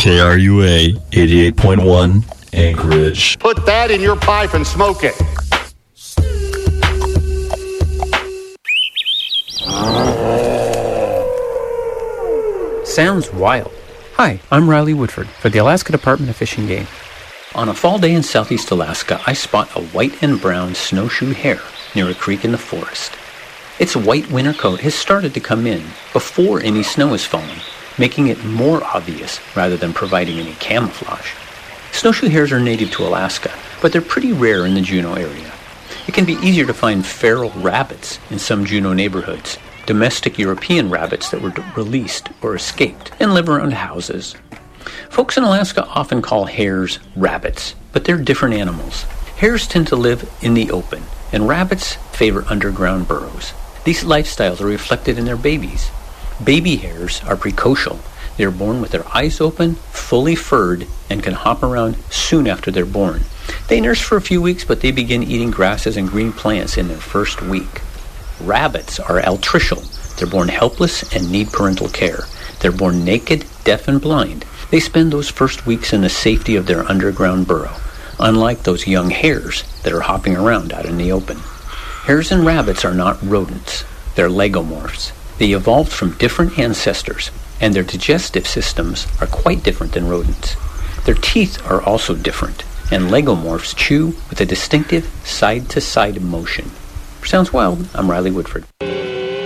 KRUA 88.1 Anchorage. Put that in your pipe and smoke it. Sounds wild. Hi, I'm Riley Woodford for the Alaska Department of Fish and Game. On a fall day in southeast Alaska, I spot a white and brown snowshoe hare near a creek in the forest. Its white winter coat has started to come in before any snow is falling, making it more obvious rather than providing any camouflage. Snowshoe hares are native to Alaska, but they're pretty rare in the Juneau area. It can be easier to find feral rabbits in some Juneau neighborhoods, domestic European rabbits that were released or escaped and live around houses. Folks in Alaska often call hares rabbits, but they're different animals. Hares tend to live in the open, and rabbits favor underground burrows. These lifestyles are reflected in their babies. Baby hares are precocial. They are born with their eyes open, fully furred, and can hop around soon after they're born. They nurse for a few weeks, but they begin eating grasses and green plants in their first week. Rabbits are altricial. They're born helpless and need parental care. They're born naked, deaf, and blind. They spend those first weeks in the safety of their underground burrow, unlike those young hares that are hopping around out in the open. Hares and rabbits are not rodents. They're legomorphs. They evolved from different ancestors, and their digestive systems are quite different than rodents. Their teeth are also different, and legomorphs chew with a distinctive side-to-side motion. Sounds wild. I'm Riley Woodford.